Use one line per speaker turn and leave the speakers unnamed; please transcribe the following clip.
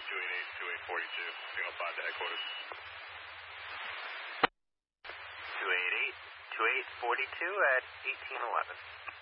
288, 2842, single 5 to headquarters.
288, 2842 at 1811.